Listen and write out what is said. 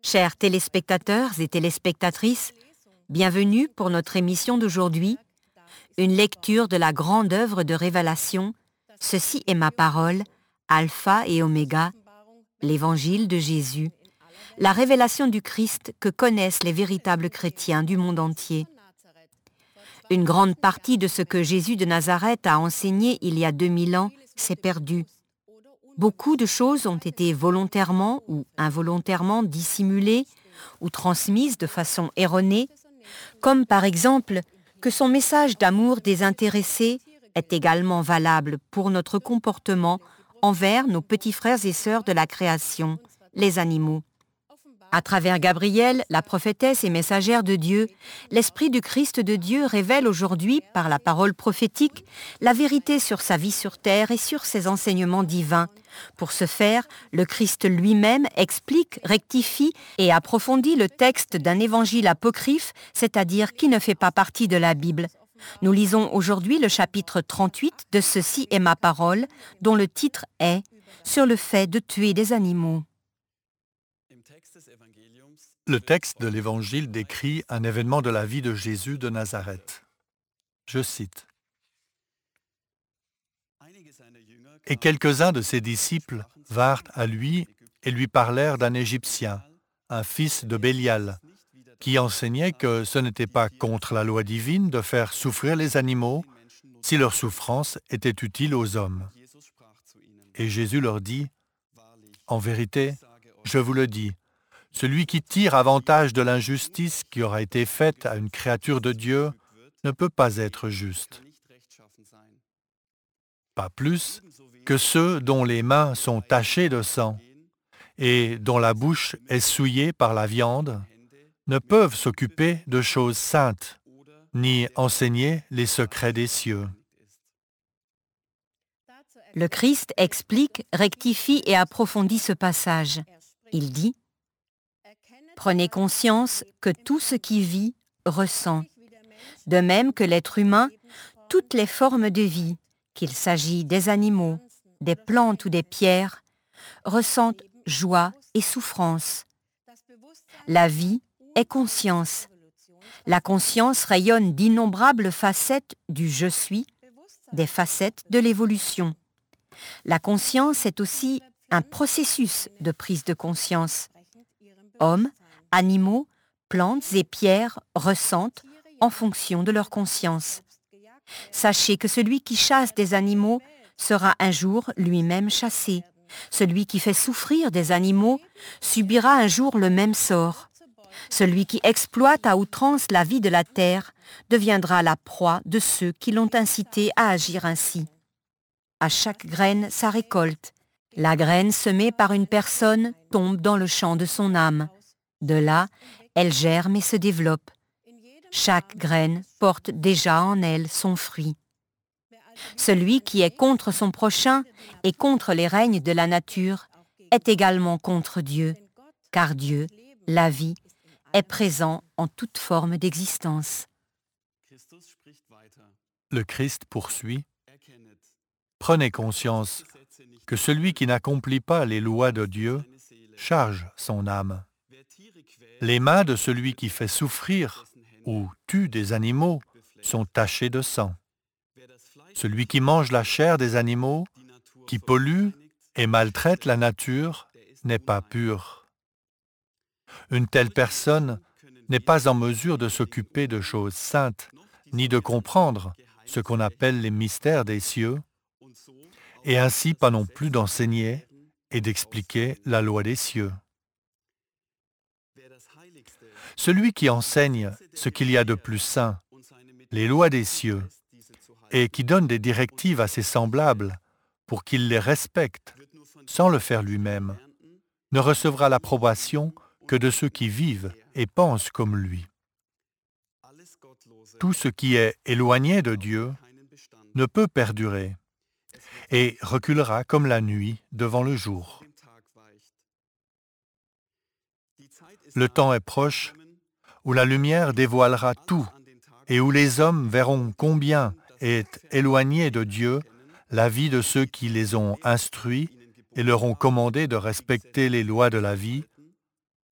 Chers téléspectateurs et téléspectatrices, bienvenue pour notre émission d'aujourd'hui, une lecture de la grande œuvre de révélation, Ceci est ma parole, Alpha et Oméga, l'Évangile de Jésus, la révélation du Christ que connaissent les véritables chrétiens du monde entier. Une grande partie de ce que Jésus de Nazareth a enseigné il y a 2000 ans s'est perdue. Beaucoup de choses ont été volontairement ou involontairement dissimulées ou transmises de façon erronée, comme par exemple que son message d'amour désintéressé est également valable pour notre comportement envers nos petits frères et sœurs de la création, les animaux. À travers Gabriel, la prophétesse et messagère de Dieu, l'Esprit du Christ de Dieu révèle aujourd'hui, par la parole prophétique, la vérité sur sa vie sur terre et sur ses enseignements divins. Pour ce faire, le Christ lui-même explique, rectifie et approfondit le texte d'un évangile apocryphe, c'est-à-dire qui ne fait pas partie de la Bible. Nous lisons aujourd'hui le chapitre 38 de Ceci est ma parole, dont le titre est « Sur le fait de tuer des animaux ». Le texte de l'Évangile décrit un événement de la vie de Jésus de Nazareth. Je cite. « Et quelques-uns de ses disciples vinrent à lui et lui parlèrent d'un Égyptien, un fils de Bélial, qui enseignait que ce n'était pas contre la loi divine de faire souffrir les animaux si leur souffrance était utile aux hommes. Et Jésus leur dit, « En vérité, je vous le dis, celui qui tire avantage de l'injustice qui aura été faite à une créature de Dieu ne peut pas être juste. Pas plus que ceux dont les mains sont tachées de sang et dont la bouche est souillée par la viande ne peuvent s'occuper de choses saintes, ni enseigner les secrets des cieux. » Le Christ explique, rectifie et approfondit ce passage. Il dit « Prenez conscience que tout ce qui vit ressent, de même que l'être humain, toutes les formes de vie, qu'il s'agit des animaux, des plantes ou des pierres, ressentent joie et souffrance. La vie est conscience. La conscience rayonne d'innombrables facettes du « je suis », des facettes de l'évolution. La conscience est aussi un processus de prise de conscience. Hommes, animaux, plantes et pierres ressentent en fonction de leur conscience. Sachez que celui qui chasse des animaux sera un jour lui-même chassé. Celui qui fait souffrir des animaux subira un jour le même sort. Celui qui exploite à outrance la vie de la terre deviendra la proie de ceux qui l'ont incité à agir ainsi. À chaque graine sa récolte. La graine semée par une personne tombe dans le champ de son âme. De là, elle germe et se développe. Chaque graine porte déjà en elle son fruit. Celui qui est contre son prochain et contre les règnes de la nature est également contre Dieu, car Dieu, la vie, est présent en toute forme d'existence. Le Christ poursuit. « Prenez conscience que celui qui n'accomplit pas les lois de Dieu charge son âme. Les mains de celui qui fait souffrir ou tue des animaux sont tachées de sang. Celui qui mange la chair des animaux, qui pollue et maltraite la nature, n'est pas pur. Une telle personne n'est pas en mesure de s'occuper de choses saintes, ni de comprendre ce qu'on appelle les mystères des cieux, et ainsi pas non plus d'enseigner et d'expliquer la loi des cieux. Celui qui enseigne ce qu'il y a de plus saint, les lois des cieux, et qui donne des directives à ses semblables pour qu'ils les respectent, sans le faire lui-même, ne recevra l'approbation que de ceux qui vivent et pensent comme lui. Tout ce qui est éloigné de Dieu ne peut perdurer et reculera comme la nuit devant le jour. Le temps est proche où la lumière dévoilera tout et où les hommes verront combien est éloigné de Dieu la vie de ceux qui les ont instruits et leur ont commandé de respecter les lois de la vie